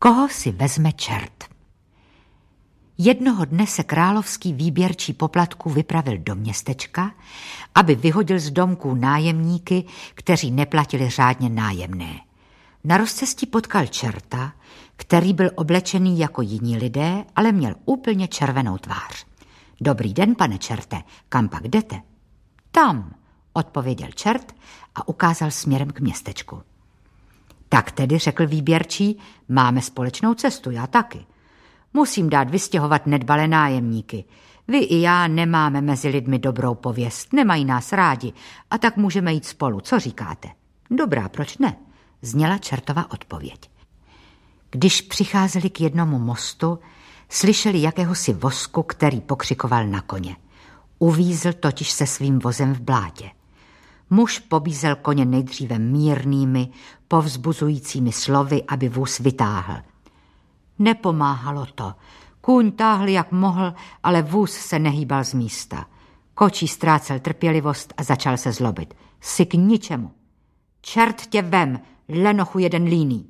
Koho si vezme čert? Jednoho dne se královský výběrčí poplatků vypravil do městečka, aby vyhodil z domků nájemníky, kteří neplatili řádně nájemné. Na rozcestí potkal čerta, který byl oblečený jako jiní lidé, ale měl úplně červenou tvář. Dobrý den, pane čerte, kam pak jdete? Tam, odpověděl čert a ukázal směrem k městečku. Tak tedy, řekl výběrčí, máme společnou cestu, já taky. Musím dát vystěhovat nedbalé nájemníky. Vy i já nemáme mezi lidmi dobrou pověst, nemají nás rádi a tak můžeme jít spolu, co říkáte? Dobrá, proč ne? Zněla čertova odpověď. Když přicházeli k jednomu mostu, slyšeli jakéhosi vosku, který pokřikoval na koně. Uvízl totiž se svým vozem v blátě. Muž pobízel koně nejdříve mírnými, povzbuzujícími slovy, aby vůz vytáhl. Nepomáhalo to. Kůň táhl, jak mohl, ale vůz se nehýbal z místa. Kočí ztrácel trpělivost a začal se zlobit. Jsi k ničemu. Čert tě vem, lenochu jeden líný.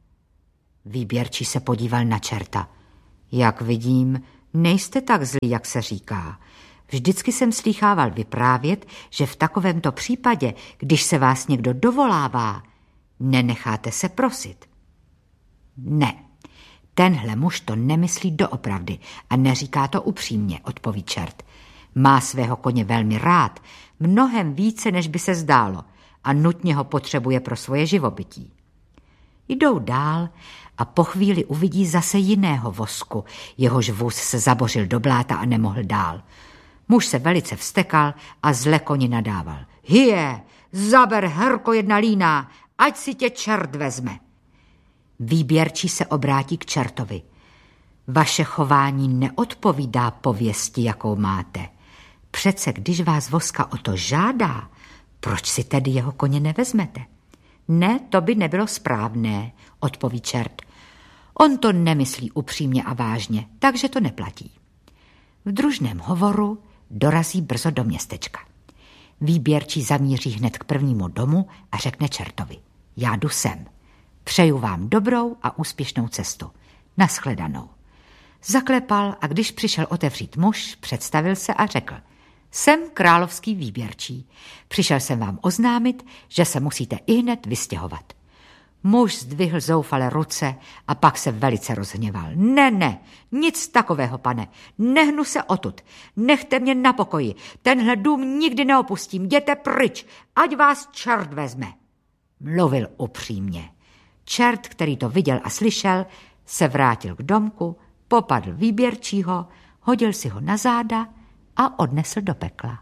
Výběrčí se podíval na čerta. Jak vidím, nejste tak zlý, jak se říká. Vždycky jsem slýchával vyprávět, že v takovémto případě, když se vás někdo dovolává, nenecháte se prosit. Ne, tenhle muž to nemyslí doopravdy a neříká to upřímně, odpoví čert. Má svého koně velmi rád, mnohem více, než by se zdálo, a nutně ho potřebuje pro svoje živobytí. Jdou dál a po chvíli uvidí zase jiného vosku, jehož vůz se zabořil do bláta a nemohl dál. Muž se velice vztekal a zle koni nadával. Hije, zaber herko jedna líná, ať si tě čert vezme. Výběrčí se obrátí k čertovi. Vaše chování neodpovídá pověsti, jakou máte. Přece když vás voska o to žádá, proč si tedy jeho koně nevezmete? Ne, to by nebylo správné, odpoví čert. On to nemyslí upřímně a vážně, takže to neplatí. V družném hovoru dorazí brzo do městečka. Výběrčí zamíří hned k prvnímu domu a řekne čertovi. Já jdu sem. Přeju vám dobrou a úspěšnou cestu. Nashledanou. Zaklepal a když přišel otevřít muž, představil se a řekl. Jsem královský výběrčí. Přišel jsem vám oznámit, že se musíte ihned vystěhovat. Muž zdvihl zoufale ruce a pak se velice rozhněval. Ne, nic takového, pane. Nehnu se odtud. Nechte mě na pokoji. Tenhle dům nikdy neopustím. Jděte pryč, ať vás čert vezme. Mluvil upřímně. Čert, který to viděl a slyšel, se vrátil k domku, popadl výběrčího, hodil si ho na záda a odnesl do pekla.